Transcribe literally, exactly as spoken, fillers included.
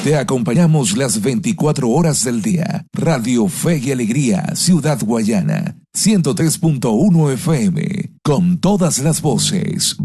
Te acompañamos las veinticuatro horas del día. Radio Fe y Alegría, Ciudad Guayana, ciento tres punto uno F M, con todas las voces.